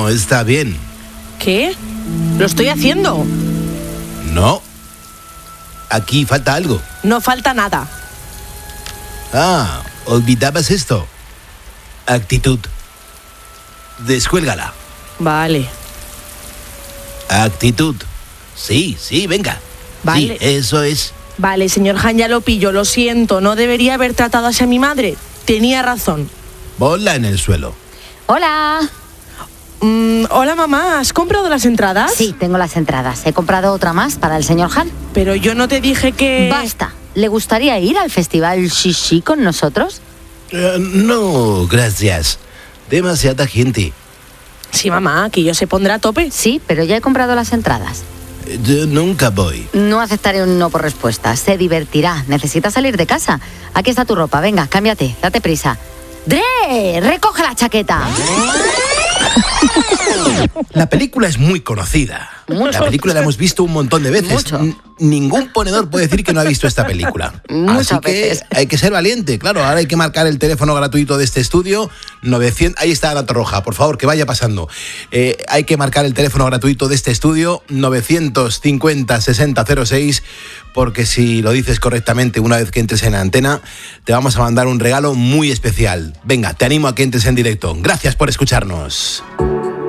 no está bien. ¿Qué? ¿Lo estoy haciendo? No. Aquí falta algo. No falta nada. Ah, olvidabas esto. Actitud. Descuélgala. Vale. Actitud. Sí, venga. Vale. Sí, eso es. Vale, señor Han, ya lo pillo, lo siento. No debería haber tratado así a mi madre. Tenía razón. Ponla en el suelo. Hola. Hola, mamá, ¿has comprado las entradas? Sí, tengo las entradas. He comprado otra más para el señor Han. Pero yo no te dije que... Basta. ¿Le gustaría ir al festival Shishi con nosotros? No, gracias. Demasiada gente. Sí, mamá, que yo se pondrá a tope. Sí, pero ya he comprado las entradas. Yo nunca voy. No aceptaré un no por respuesta. Se divertirá. Necesita salir de casa. Aquí está tu ropa. Venga, cámbiate. Date prisa. ¡Dre! ¡Recoge la chaqueta! La película es muy conocida. Mucho. La película la hemos visto un montón de veces. Mucho. Ningún ponedor puede decir que no ha visto esta película. Muchas Así que veces. hay que ser valiente. Claro, ahora hay que marcar el teléfono gratuito de este estudio. 900. Ahí está Ana Torroja, por favor, que vaya pasando. Hay que marcar el teléfono gratuito de este estudio, 950-6006, porque si lo dices correctamente una vez que entres en la antena, te vamos a mandar un regalo muy especial. Venga, te animo a que entres en directo. Gracias por escucharnos.